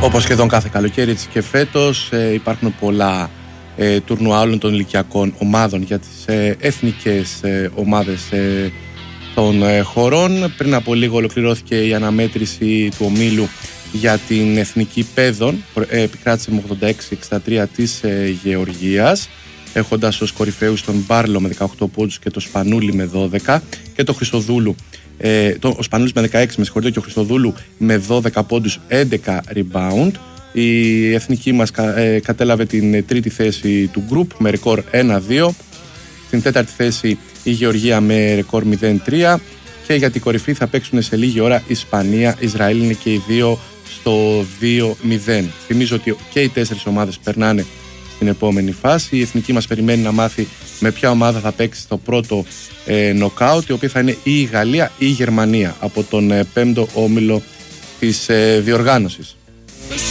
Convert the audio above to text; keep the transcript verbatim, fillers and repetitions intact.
Όπως σχεδόν κάθε καλοκαίρι, έτσι και φέτος ε, υπάρχουν πολλά ε, τουρνουά όλων των ηλικιακών ομάδων για τις ε, εθνικές ε, ομάδες ε, των ε, χωρών. Πριν από λίγο ολοκληρώθηκε η αναμέτρηση του ομίλου για την εθνική παιδών. Ε, επικράτησε με ογδόντα έξι εξήντα τρία της ε, Γεωργίας, έχοντας ως κορυφαίους τον Μπάρλο με δεκαοκτώ πόντους και το Σπανούλη με δώδεκα και το Χριστοδούλου. Ε, το, ο Σπανούλης με δεκαέξι, με συγχωρείτε, και ο Χριστοδούλου με δώδεκα πόντους, έντεκα rebound. Η εθνική μας κα, ε, κατέλαβε την τρίτη θέση του group με ρεκόρ ένα δύο. Στην τέταρτη θέση η Γεωργία με ρεκόρ μηδέν τρία. Και για την κορυφή θα παίξουν σε λίγη ώρα Ισπανία, Ισραήλ, είναι και οι δύο στο δύο μηδέν. Θυμίζω ότι και οι τέσσερις ομάδες περνάνε στην επόμενη φάση. Η εθνική μας περιμένει να μάθει με ποια ομάδα θα παίξει στο πρώτο ε, νοκάουτ, η οποία θα είναι ή η Γαλλία ή η Γερμανία από τον ε, πέμπτο όμιλο της ε, διοργάνωσης.